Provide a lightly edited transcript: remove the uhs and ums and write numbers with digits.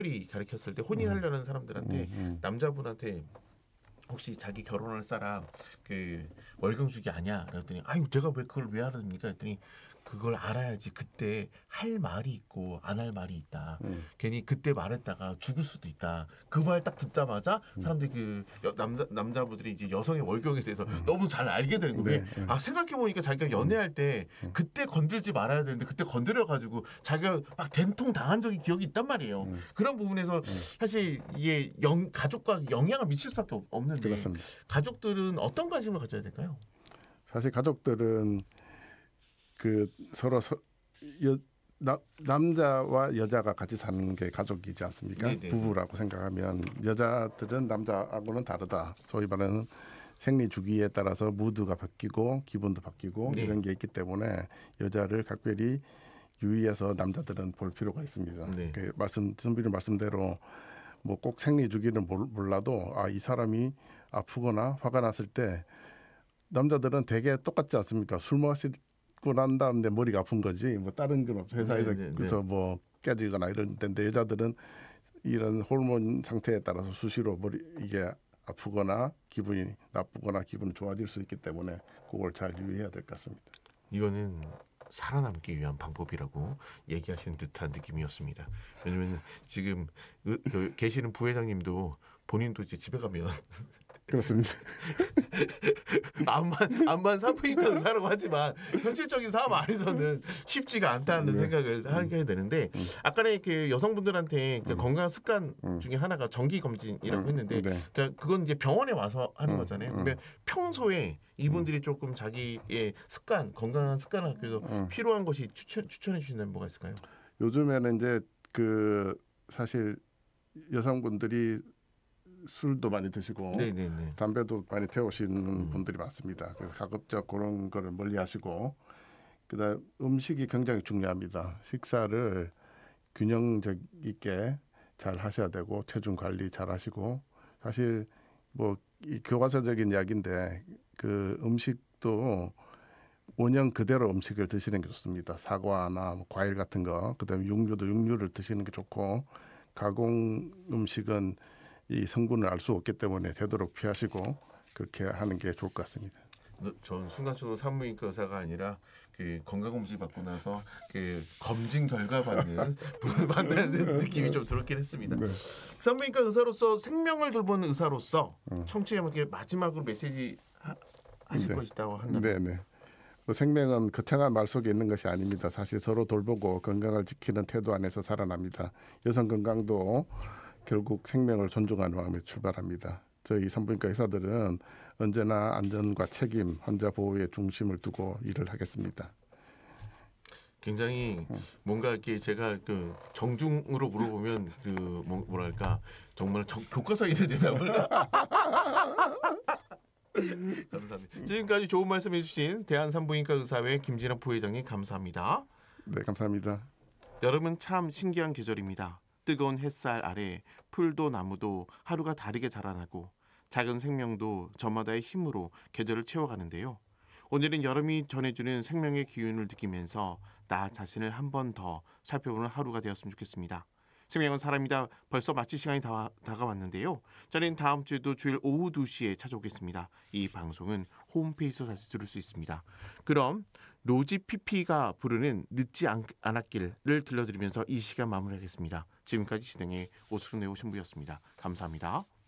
특별히 가르쳤을 때 혼인하려는 사람들한테 남자분한테 혹시 자기 결혼할 사람 그 월경 주기 아니야? 그랬더니 아유 내가 왜 그걸 왜 알아야 됩니까? 했더니 그걸 알아야지 그때 할 말이 있고 안 할 말이 있다. 괜히 그때 말했다가 죽을 수도 있다. 그 말 딱 듣자마자 사람들이 그 남자분들이 이제 여성의 월경에 대해서 너무 잘 알게 되는 거예요. 네. 아 생각해 보니까 자기가 연애할 때 그때 건들지 말아야 되는데 그때 건드려 가지고 자기가 막 된통 당한 적이 기억이 있단 말이에요. 그런 부분에서 사실 이게 가족과 영향을 미칠 수밖에 없는데 그렇습니다. 가족들은 어떤 관심을 가져야 될까요? 사실 가족들은 그 서로 남자와 여자가 같이 사는 게 가족이지 않습니까? 네네. 부부라고 생각하면 여자들은 남자하고는 다르다. 소위 말하는 생리 주기에 따라서 무드가 바뀌고 기분도 바뀌고 네. 이런 게 있기 때문에 여자를 각별히 유의해서 남자들은 볼 필요가 있습니다. 네. 그 선비님 말씀대로 뭐 꼭 생리 주기는 몰라도 이 사람이 아프거나 화가 났을 때 남자들은 되게 똑같지 않습니까? 술 마시고 난 다음에 머리가 아픈 거지 뭐 다른 건 없죠. 회사에서 그래서 뭐 깨지거나 이런 데인데 여자들은 이런 호르몬 상태에 따라서 수시로 이게 아프거나 기분이 나쁘거나 기분이 좋아질 수 있기 때문에 그걸 잘 유의해야 될 것 같습니다. 이거는 살아남기 위한 방법이라고 얘기하시는 듯한 느낌이었습니다. 왜냐하면 지금 계시는 부회장님도 본인도 이제 집에 가면 그렇습니다. 암만 산부인과 의사라고 하지만 현실적인 상황 안에서는 쉽지가 않다는 생각을 하게 되는데 아까는 그 여성분들한테 그 건강 습관 중에 하나가 정기 검진이라고 했는데 그러니까 그건 이제 병원에 와서 하는 거잖아요. 근데 평소에 이분들이 조금 자기의 건강한 습관을 하기 위해서 필요한 것이 추천해 주시는 뭐가 있을까요? 요즘에는 이제 그 사실 여성분들이 술도 많이 드시고 네네네. 담배도 많이 태우시는 분들이 많습니다. 그래서 가급적 그런 거를 멀리하시고 그다음 음식이 굉장히 중요합니다. 식사를 균형적 있게 잘 하셔야 되고 체중 관리 잘 하시고 사실 뭐 이 교과서적인 이야기인데 그 음식도 원형 그대로 음식을 드시는 게 좋습니다. 사과나 뭐 과일 같은 거, 그다음에 육류를 드시는 게 좋고 가공 음식은 이 성분을 알 수 없기 때문에 되도록 피하시고 그렇게 하는 게 좋을 것 같습니다. 전 순간적으로 산부인과 의사가 아니라 그 건강검진 받고 나서 그 검진 결과 받는 분을 만나는 느낌이 좀 들었긴 했습니다. 네. 산부인과 의사로서 생명을 돌보는 의사로서 청취자분께 마지막으로 메시지 하실 것이라고 한다면 네네. 뭐 생명은 거창한 말 속에 있는 것이 아닙니다. 사실 서로 돌보고 건강을 지키는 태도 안에서 살아납니다. 여성 건강도 결국 생명을 존중하는 마음에 출발합니다. 저희 산부인과 의사들은 언제나 안전과 책임, 환자 보호에 중심을 두고 일을 하겠습니다. 굉장히 뭔가 이렇게 제가 그 정중으로 물어보면 그 뭐랄까 정말 교과서에 있는 대답을 감사합니다. 지금까지 좋은 말씀 해주신 대한산부인과 의사회 김진환 부회장님 감사합니다. 네, 감사합니다. 여름은 참 신기한 계절입니다. 뜨거운 햇살 아래 풀도 나무도 하루가 다르게 자라나고 작은 생명도 저마다의 힘으로 계절을 채워가는데요. 오늘은 여름이 전해주는 생명의 기운을 느끼면서 나 자신을 한 번 더 살펴보는 하루가 되었으면 좋겠습니다. 생명은 사람이다. 벌써 마칠 시간이 다가왔는데요. 저는 다음 주에도 주일 오후 2시에 찾아오겠습니다. 이 방송은 홈페이지에서 다시 들을 수 있습니다. 그럼 로지 피피가 부르는 늦지 않았길을 들려드리면서 이 시간 마무리하겠습니다. 지금까지 진행해 오수run의 오신부였습니다. 감사합니다.